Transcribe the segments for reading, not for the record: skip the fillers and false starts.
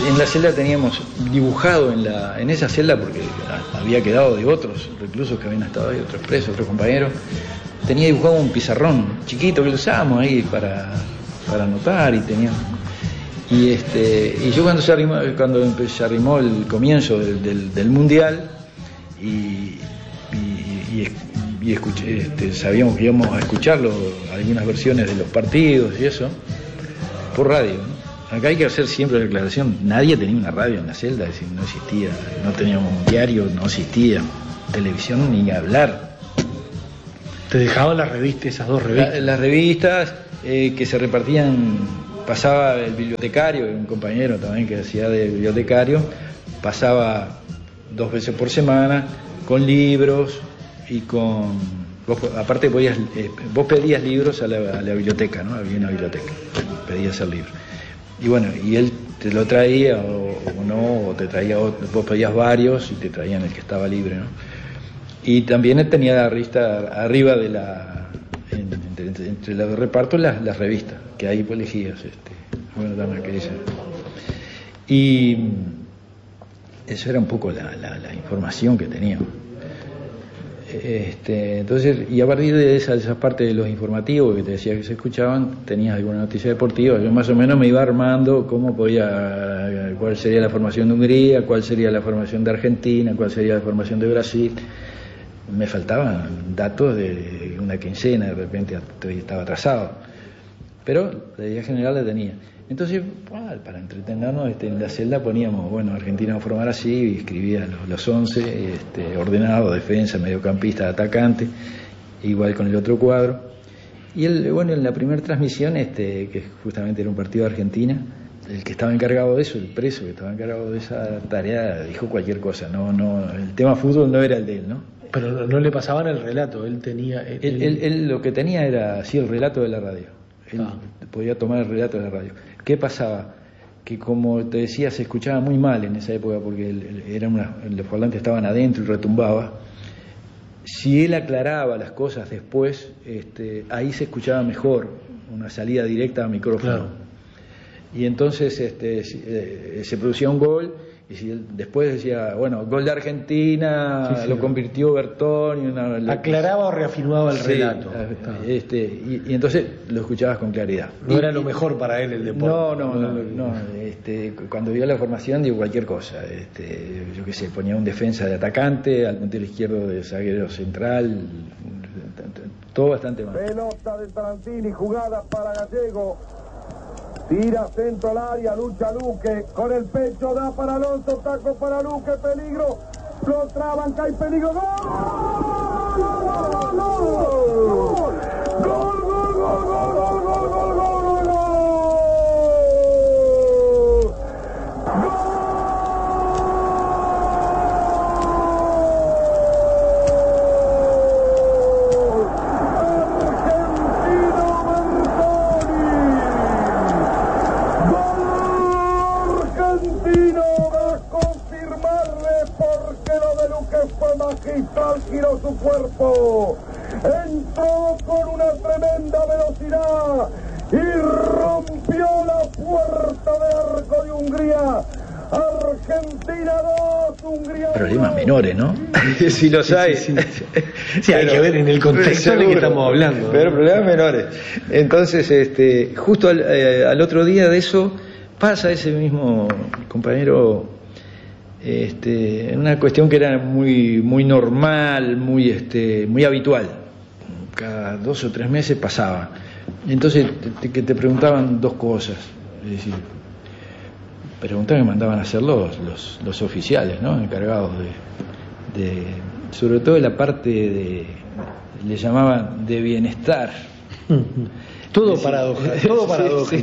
en la celda teníamos dibujado en esa celda, porque había quedado de otros reclusos que habían estado ahí, otros presos, otros compañeros, tenía dibujado un pizarrón chiquito que lo usábamos ahí para anotar, y yo cuando se arrimó el comienzo del mundial y escuché, sabíamos que íbamos a escucharlo, algunas versiones de los partidos y eso, por radio, ¿no? Acá hay que hacer siempre la declaración, nadie tenía una radio en la celda, es decir, no existía, no teníamos un diario, no existía televisión ni hablar. ¿Te dejaban las revistas, esas dos revistas? Las revistas que se repartían, pasaba el bibliotecario, un compañero también que hacía de bibliotecario, pasaba 2 veces por semana con libros y aparte vos pedías libros a la biblioteca, ¿no? Había una biblioteca, pedías el libro. Y bueno, y él te lo traía o no, o te traía otro, vos pedías varios y te traían el que estaba libre, ¿no? Y también él tenía la revista arriba de entre los repartos las revistas, que ahí pues elegías, bueno, también que dice. Y eso era un poco la información que teníamos. Entonces, y a partir de esa parte de los informativos que te decía que se escuchaban, tenías alguna noticia deportiva, yo más o menos me iba armando cuál sería la formación de Hungría, cuál sería la formación de Argentina, cuál sería la formación de Brasil. Me faltaban datos de una quincena, de repente estaba atrasado, pero la idea general la tenía. Entonces, para entretenernos, en la celda poníamos, bueno, Argentina va a formar así, y escribía los 11, ordenado, defensa, mediocampista, atacante, igual con el otro cuadro. Y en la primera transmisión, que justamente era un partido de Argentina, el que estaba encargado de eso, el preso que estaba encargado de esa tarea, dijo cualquier cosa, no, el tema fútbol no era el de él, ¿no? Pero no le pasaban el relato, él tenía... Él lo que tenía era, así, el relato de la radio. Él podía tomar el relato de la radio. ¿Qué pasaba? Que, como te decía, se escuchaba muy mal en esa época porque los parlantes estaban adentro y retumbaba. Si él aclaraba las cosas después, ahí se escuchaba mejor, una salida directa a micrófono. Claro. Y entonces se producía un gol, y si él después decía, bueno, gol de Argentina, lo convirtió Bertoni. Aclaraba o reafirmaba el relato. Y entonces lo escuchabas con claridad. No era lo mejor para él el deporte. No. Cuando vio la formación, digo cualquier cosa. Yo qué sé, ponía un defensa de atacante, al puntero izquierdo de zaguero central, todo bastante mal. Pelota de Tarantini, jugada para Gallego. Tira centro al área, lucha Luque, con el pecho da para Alonso, taco para Luque, peligro, lo traban, cae peligro, ¡gol! Magistral giró su cuerpo, entró con una tremenda velocidad y rompió la puerta de arco de Hungría. Argentina 2, Hungría 1. Problemas menores, ¿no? Si los hay. Sí, hay que ver en el contexto en el que estamos hablando. Pero problemas menores. Entonces, justo al otro día de eso, pasa ese mismo compañero. Una cuestión que era muy normal, muy habitual. Cada 2 o 3 meses pasaba. Entonces te preguntaban 2 cosas. Es decir, preguntas que mandaban a hacer los oficiales, ¿no? Encargados sobre todo de la parte le llamaban de bienestar. Todo paradójico.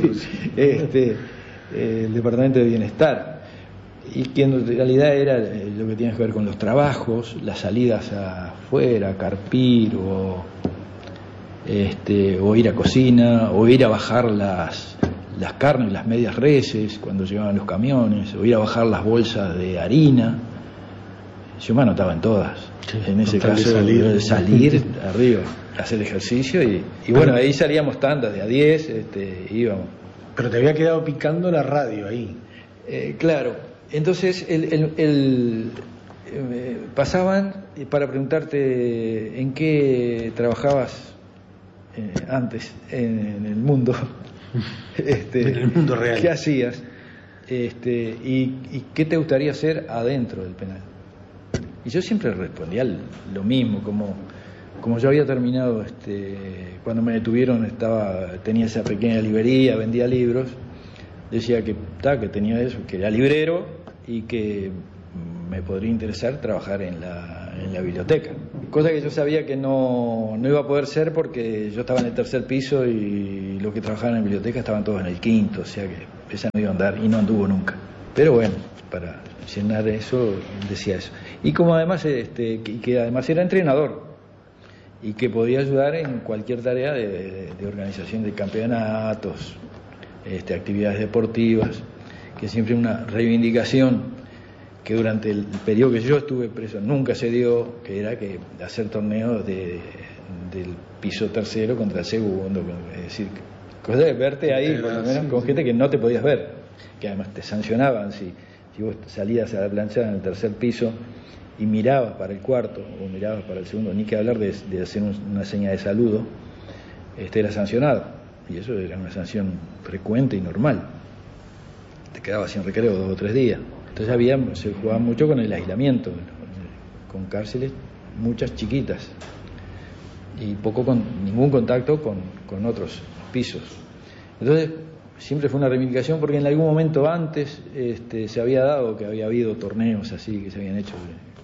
El departamento de bienestar. Y que en realidad era lo que tiene que ver con los trabajos, las salidas afuera, carpir o ir a cocina, o ir a bajar las carnes, las medias reses cuando llegaban los camiones, o ir a bajar las bolsas de harina. Yo me anotaba en todas. En ese caso, salir arriba, hacer ejercicio y bueno, ahí salíamos tandas de a 10, íbamos. Pero te había quedado picando la radio ahí. Claro, entonces pasaban para preguntarte en qué trabajabas antes en el mundo, en el mundo real. ¿Qué hacías? Y qué te gustaría hacer adentro del penal. Y yo siempre respondía lo mismo, como yo había terminado, cuando me detuvieron tenía esa pequeña librería, vendía libros, decía que tenía eso, que era librero y que me podría interesar trabajar en la biblioteca. Cosa que yo sabía que no iba a poder ser porque yo estaba en el tercer piso y los que trabajaban en la biblioteca estaban todos en el quinto, o sea que esa no iba a andar y no anduvo nunca. Pero bueno, para llenar eso, decía eso. Y como además, que además era entrenador y que podía ayudar en cualquier tarea de organización de campeonatos, actividades deportivas, que siempre una reivindicación que durante el periodo que yo estuve preso nunca se dio, que era que hacer torneos del piso tercero contra el segundo, es decir, cosa de verte ahí, por lo menos, con gente que no te podías ver, que además te sancionaban si vos salías a la plancha en el tercer piso y mirabas para el cuarto o mirabas para el segundo, ni que hablar de hacer una seña de saludo, era sancionado, y eso era una sanción frecuente y normal. Te quedabas sin recreo 2 o 3 días. Entonces se jugaba mucho con el aislamiento, con cárceles muchas chiquitas y ningún contacto con otros pisos. Entonces siempre fue una reivindicación porque en algún momento antes se había dado que había habido torneos así que se habían hecho,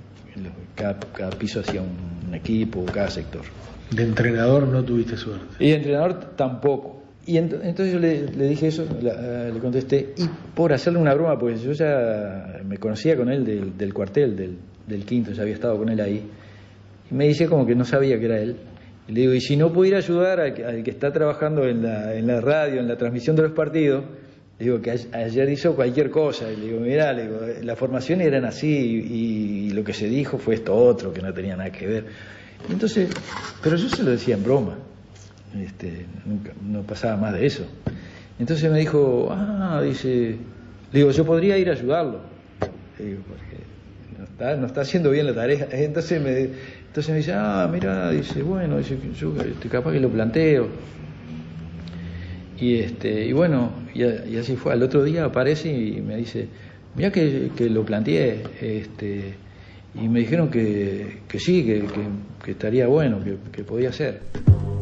cada piso hacía un equipo, cada sector. De entrenador no tuviste suerte. Y de entrenador tampoco. Y entonces yo le dije eso, le contesté, y por hacerle una broma, pues yo ya me conocía con él del cuartel, del quinto, ya había estado con él ahí, y me dice como que no sabía que era él. Y le digo, y si no pudiera ayudar al que está trabajando en la radio, en la transmisión de los partidos, le digo que ayer hizo cualquier cosa, y le digo, mirá, las formaciones eran así, y lo que se dijo fue esto otro, que no tenía nada que ver. Y entonces, pero yo se lo decía en broma. Nunca, no pasaba más de eso. Entonces me dijo, dice, le digo, yo podría ir a ayudarlo, le digo, porque no está haciendo bien la tarea. Entonces me dice, mira, dice, bueno, dice, yo capaz que lo planteo. Y bueno, y así fue. Al otro día aparece y me dice, mira que lo planteé, y me dijeron que sí, que estaría bueno, que podía ser.